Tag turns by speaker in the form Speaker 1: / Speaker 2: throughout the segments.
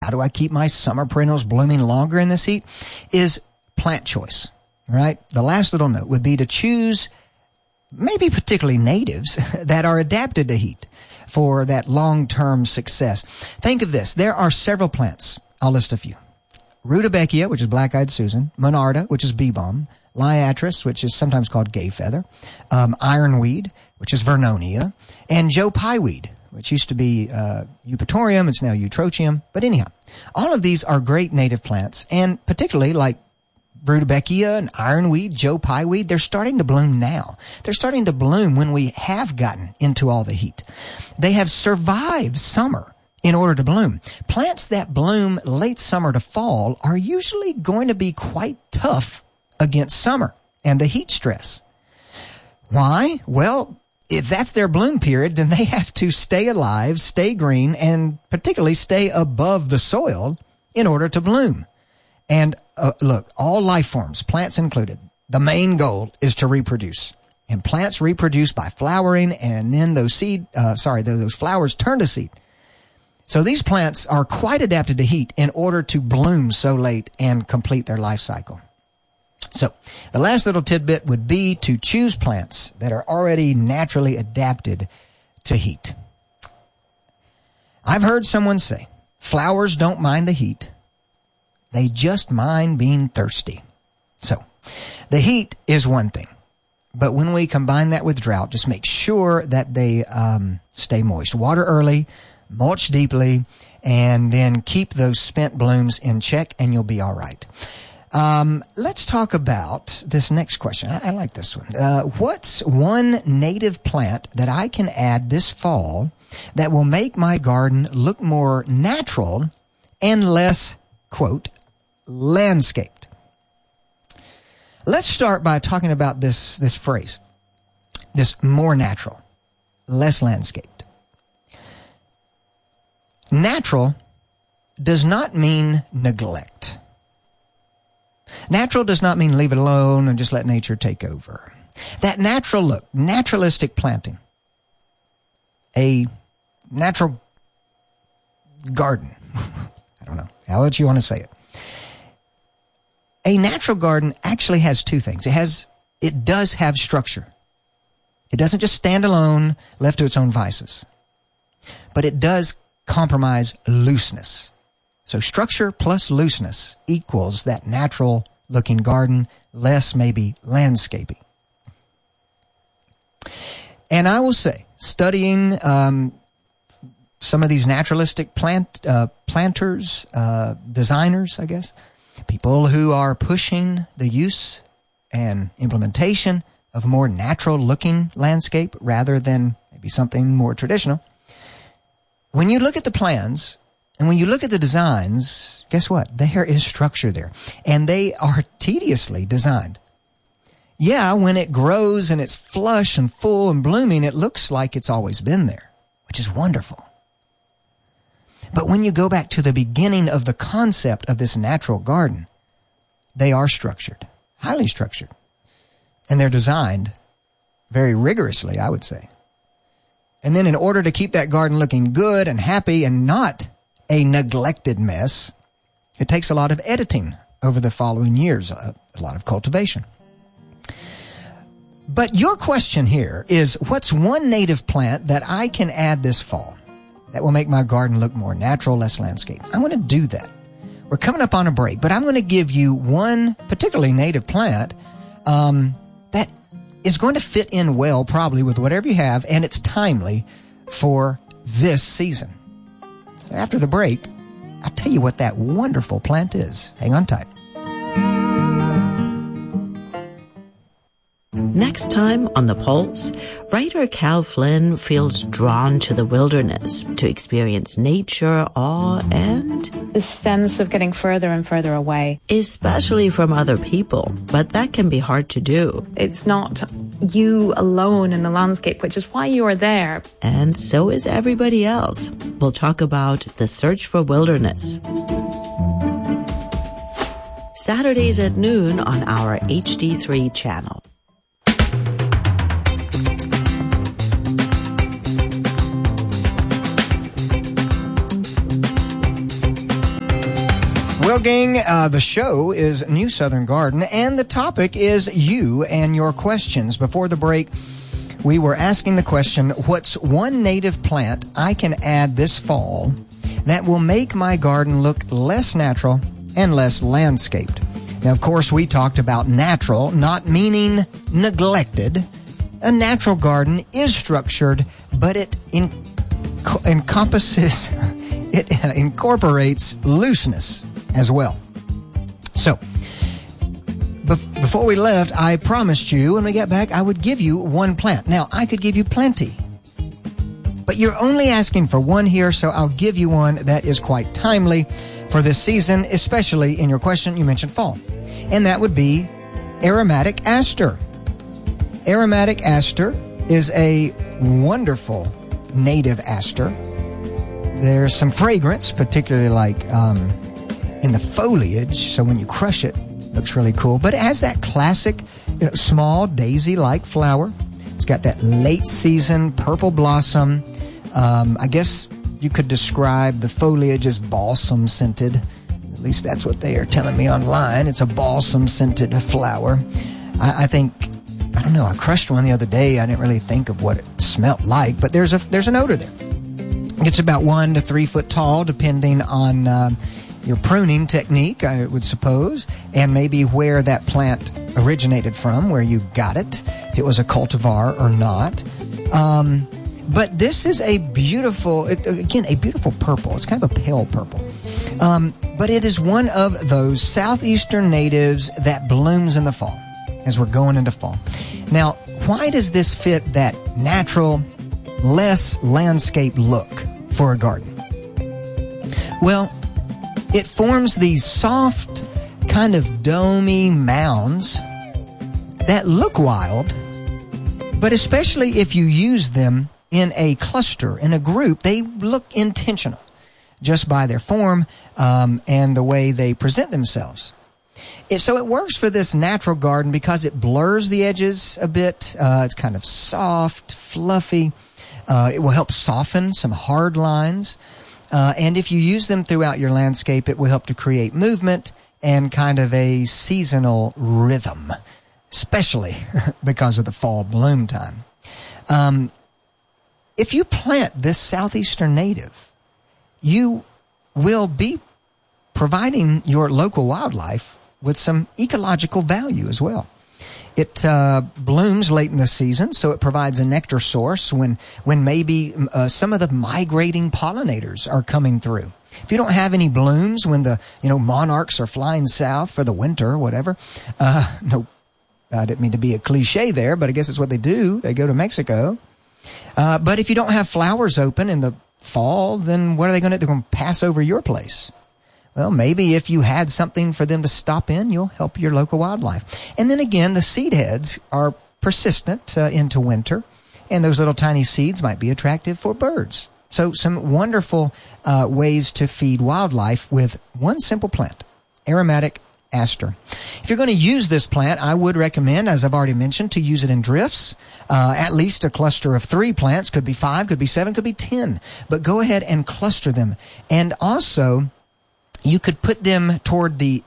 Speaker 1: how do I keep my summer perennials blooming longer in this heat, is plant choice, right? The last little note would be to choose maybe particularly natives that are adapted to heat for that long-term success. Think of this. There are several plants. I'll list a few. Rudbeckia, which is black-eyed Susan, Monarda, which is bee balm, Liatris, which is sometimes called gay feather, ironweed, which is Vernonia, and Joe Pye weed, which used to be Eupatorium. It's now Eutrochium. But anyhow, all of these are great native plants, and particularly like Rudbeckia and ironweed, Joe Pye weed, they're starting to bloom now. They're starting to bloom when we have gotten into all the heat. They have survived summer in order to bloom. Plants that bloom late summer to fall are usually going to be quite tough against summer and the heat stress. Why? Well, if that's their bloom period, then they have to stay alive, stay green, and particularly stay above the soil in order to bloom. And look, all life forms, plants included, the main goal is to reproduce. And plants reproduce by flowering, and then those flowers turn to seed. So these plants are quite adapted to heat in order to bloom so late and complete their life cycle. So the last little tidbit would be to choose plants that are already naturally adapted to heat. I've heard someone say, flowers don't mind the heat. They just mind being thirsty. So the heat is one thing. But when we combine that with drought, just make sure that they stay moist. Water early, mulch deeply, and then keep those spent blooms in check, and you'll be all right. Let's talk about this next question. I like this one. What's one native plant that I can add this fall that will make my garden look more natural and less, quote, landscaped? Let's start by talking about this phrase, this more natural, less landscaped. Natural does not mean neglect. Natural does not mean leave it alone and just let nature take over. That natural look, naturalistic planting, a natural garden, I don't know, how else you want to say it. A natural garden actually has two things. It does have structure. It doesn't just stand alone, left to its own vices. But it does compromise looseness. So structure plus looseness equals that natural-looking garden, less maybe landscaping. And I will say, studying some of these naturalistic planters, designers, I guess, people who are pushing the use and implementation of more natural-looking landscape rather than maybe something more traditional. When you look at the plans and when you look at the designs, guess what? There is structure there. And they are tediously designed. Yeah, when it grows and it's flush and full and blooming, it looks like it's always been there, which is wonderful. But when you go back to the beginning of the concept of this natural garden, they are structured, highly structured. And they're designed very rigorously, I would say. And then in order to keep that garden looking good and happy and not a neglected mess, it takes a lot of editing over the following years, a lot of cultivation. But your question here is, what's one native plant that I can add this fall that will make my garden look more natural, less landscape? I'm going to do that. We're coming up on a break, but I'm going to give you one particularly native plant that is going to fit in well probably with whatever you have, and it's timely for this season. So after the break, I'll tell you what that wonderful plant is. Hang on tight.
Speaker 2: Next time on The Pulse, writer Cal Flynn feels drawn to the wilderness to experience nature, awe, and
Speaker 3: the sense of getting further and further away.
Speaker 2: Especially from other people, but that can be hard to do.
Speaker 3: It's not you alone in the landscape, which is why you are there.
Speaker 2: And so is everybody else. We'll talk about the search for wilderness. Saturdays at noon on our HD3 channel.
Speaker 1: Well, gang, the show is New Southern Garden, and the topic is you and your questions. Before the break, we were asking the question, what's one native plant I can add this fall that will make my garden look less natural and less landscaped? Now, of course, we talked about natural, not meaning neglected. A natural garden is structured, but it incorporates looseness as well. So, before we left, I promised you when we got back I would give you one plant. Now, I could give you plenty, but you're only asking for one here, so I'll give you one that is quite timely for this season, especially in your question you mentioned fall. And that would be aromatic aster. Aromatic aster is a wonderful native aster. There's some fragrance, particularly like in the foliage, so when you crush it, it looks really cool. But it has that classic, small daisy-like flower. It's got that late season purple blossom. I guess you could describe the foliage as balsam scented. At least that's what they are telling me online. It's a balsam scented flower. I don't know. I crushed one the other day. I didn't really think of what it smelled like, but there's an odor there. It's about 1 to 3 foot tall, depending on your pruning technique, I would suppose, and maybe where that plant originated from, where you got it, if it was a cultivar or not. But this is a beautiful purple. It's kind of a pale purple. But it is one of those southeastern natives that blooms in the fall, as we're going into fall. Now, why does this fit that natural, less landscape look for a garden? Well, it forms these soft, kind of domey mounds that look wild, but especially if you use them in a cluster, in a group, they look intentional just by their form and the way they present themselves. So it works for this natural garden because it blurs the edges a bit. It's kind of soft, fluffy. It will help soften some hard lines. And if you use them throughout your landscape, it will help to create movement and kind of a seasonal rhythm, especially because of the fall bloom time. If you plant this southeastern native, you will be providing your local wildlife with some ecological value as well. It blooms late in the season, so it provides a nectar source when maybe some of the migrating pollinators are coming through. If you don't have any blooms when the monarchs are flying south for the winter or whatever, no, I didn't mean to be a cliche there, but I guess it's what they do. They go to Mexico. But if you don't have flowers open in the fall, then what are they going to do? They're going to pass over your place. Well, maybe if you had something for them to stop in, you'll help your local wildlife. And then again, the seed heads are persistent into winter, and those little tiny seeds might be attractive for birds. So some wonderful ways to feed wildlife with one simple plant, aromatic aster. If you're going to use this plant, I would recommend, as I've already mentioned, to use it in drifts. At least a cluster of 3 plants, could be 5, could be 7, could be 10. But go ahead and cluster them. And also, you could put them toward the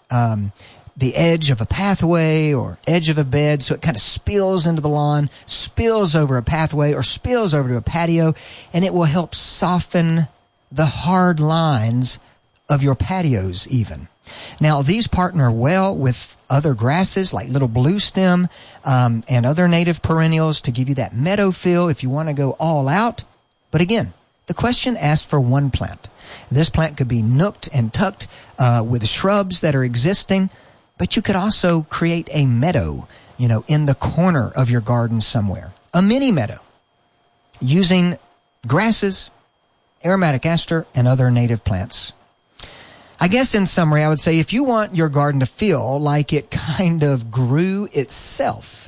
Speaker 1: edge of a pathway or edge of a bed, so it kind of spills into the lawn, spills over a pathway, or spills over to a patio, and it will help soften the hard lines of your patios even. Now, these partner well with other grasses like little blue stem and other native perennials to give you that meadow feel if you want to go all out. But again, the question asks for one plant. This plant could be nooked and tucked with shrubs that are existing, but you could also create a meadow, in the corner of your garden somewhere. A mini meadow using grasses, aromatic aster, and other native plants. I guess in summary, I would say if you want your garden to feel like it kind of grew itself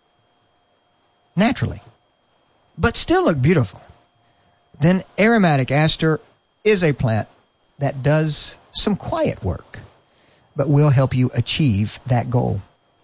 Speaker 1: naturally, but still look beautiful, then aromatic aster is a plant that does some quiet work, but will help you achieve that goal.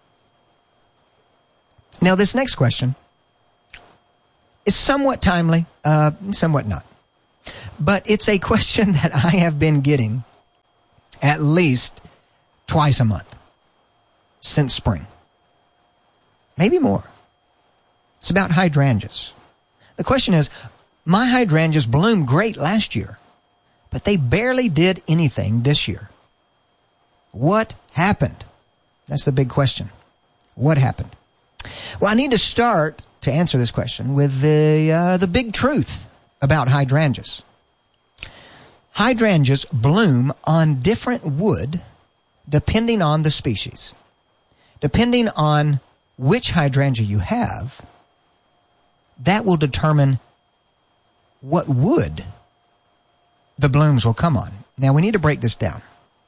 Speaker 1: Now, this next question is somewhat timely, somewhat not. But it's a question that I have been getting at least twice a month since spring. Maybe more. It's about hydrangeas. The question is, my hydrangeas bloomed great last year, but they barely did anything this year. What happened? That's the big question. What happened? Well, I need to start to answer this question with the big truth about hydrangeas. Hydrangeas bloom on different wood depending on the species. Depending on which hydrangea you have, that will determine what wood the blooms will come on. Now, we need to break this down.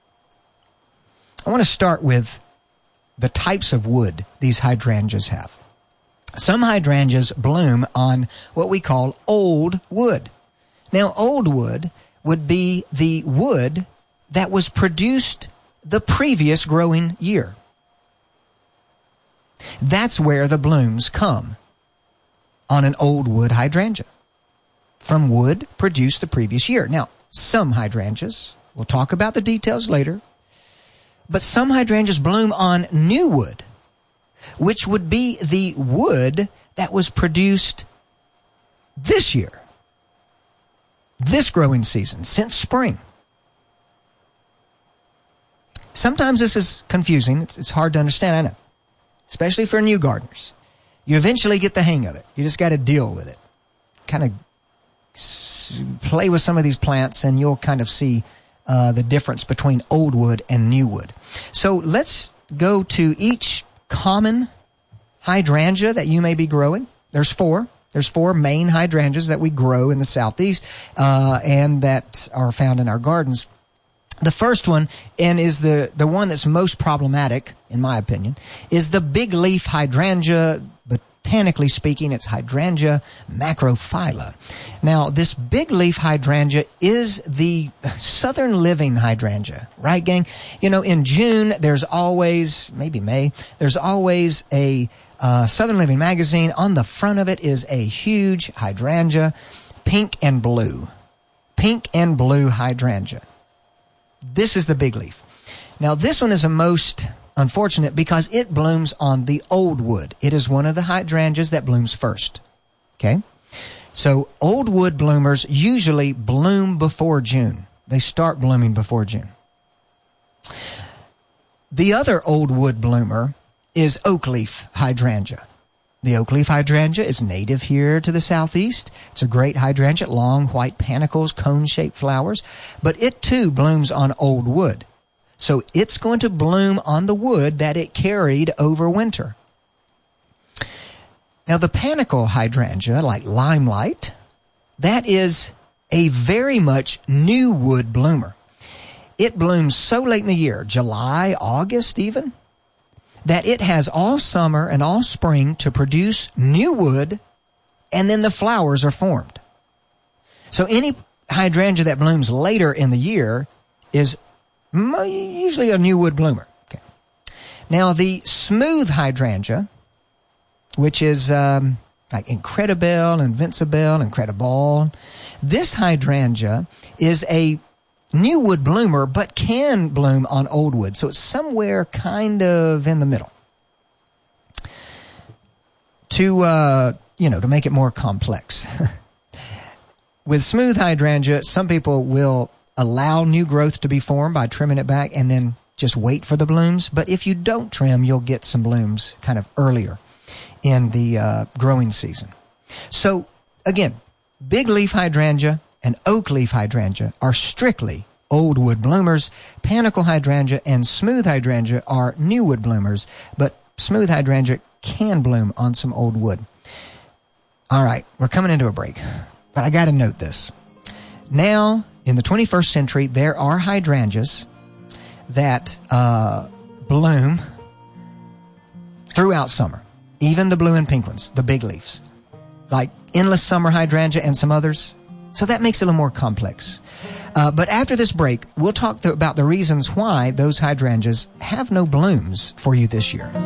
Speaker 1: I want to start with the types of wood these hydrangeas have. Some hydrangeas bloom on what we call old wood. Now, old wood would be the wood that was produced the previous growing year. That's where the blooms come on an old wood hydrangea, from wood produced the previous year. Now, some hydrangeas, we'll talk about the details later, but some hydrangeas bloom on new wood, which would be the wood that was produced this year, this growing season, since spring. Sometimes this is confusing. It's hard to understand, I know, especially for new gardeners. You eventually get the hang of it. You just got to deal with it. Kind of play with some of these plants and you'll kind of see the difference between old wood and new wood. So let's go to each common hydrangea that you may be growing. There's four. There's four main hydrangeas that we grow in the Southeast and that are found in our gardens. The first one, and is the one that's most problematic, in my opinion, is the big leaf hydrangea. Botanically speaking, it's Hydrangea macrophylla. Now, this big leaf hydrangea is the southern living hydrangea, right, gang? You know, in June, there's always, maybe May, there's always a Southern Living magazine. On the front of it is a huge hydrangea, pink and blue hydrangea. This is the big leaf. Now, this one is the most unfortunate because it blooms on the old wood. It is one of the hydrangeas that blooms first. Okay? So, old wood bloomers usually bloom before June. They start blooming before June. The other old wood bloomer is oak leaf hydrangea. The oak leaf hydrangea is native here to the Southeast. It's a great hydrangea, long white panicles, cone-shaped flowers, but it too blooms on old wood. So it's going to bloom on the wood that it carried over winter. Now the panicle hydrangea, like limelight, that is a very much new wood bloomer. It blooms so late in the year, July, August even, that it has all summer and all spring to produce new wood, and then the flowers are formed. So any hydrangea that blooms later in the year is usually a new wood bloomer. Okay. Now the smooth hydrangea, which is like Incredibelle, Invincibelle, Incredible, this hydrangea is a new wood bloomer, but can bloom on old wood. So it's somewhere kind of in the middle. To make it more complex. With smooth hydrangea, some people will allow new growth to be formed by trimming it back and then just wait for the blooms. But if you don't trim, you'll get some blooms kind of earlier in the growing season. So again, big leaf hydrangea and oak leaf hydrangea are strictly old wood bloomers. Panicle hydrangea and smooth hydrangea are new wood bloomers, but smooth hydrangea can bloom on some old wood. All right, we're coming into a break, but I got to note this. Now, in the 21st century, there are hydrangeas that bloom throughout summer, even the blue and pink ones, the big leaves, like Endless Summer Hydrangea and some others. So that makes it a little more complex. But after this break, we'll talk about the reasons why those hydrangeas have no blooms for you this year.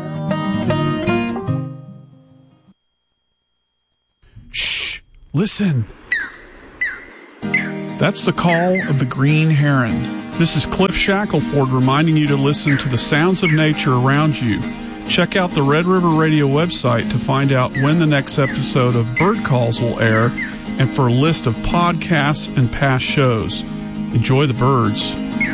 Speaker 4: Shh, listen. That's the call of the green heron. This is Cliff Shackelford reminding you to listen to the sounds of nature around you. Check out the Red River Radio website to find out when the next episode of Bird Calls will air and for a list of podcasts and past shows. Enjoy the birds.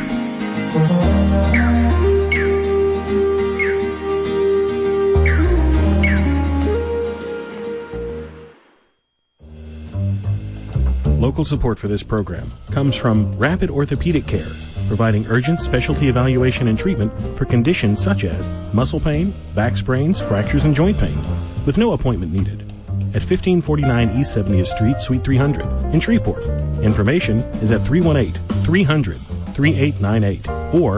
Speaker 5: Local support for this program comes from Rapid Orthopedic Care, providing urgent specialty evaluation and treatment for conditions such as muscle pain, back sprains, fractures, and joint pain, with no appointment needed. At 1549 East 70th Street, Suite 300 in Shreveport. Information is at 318-300-3898 or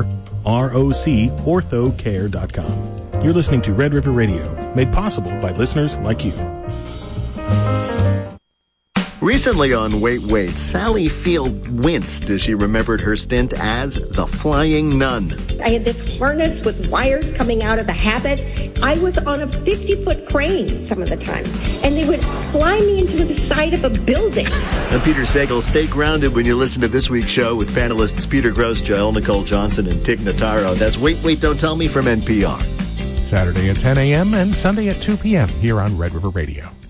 Speaker 5: rocorthocare.com. You're listening to Red River Radio, made possible by listeners like you.
Speaker 6: Recently on Wait, Sally Field winced as she remembered her stint as the Flying Nun.
Speaker 7: I had this harness with wires coming out of the habit. I was on a 50-foot crane some of the times, and they would fly me into the side of a building.
Speaker 6: I'm Peter Sagal. Stay grounded when you listen to this week's show with panelists Peter Gross, Joel Nicole Johnson, and Tig Notaro. That's Wait, Don't Tell Me from NPR.
Speaker 8: Saturday at 10 a.m. and Sunday at 2 p.m. here on Red River Radio.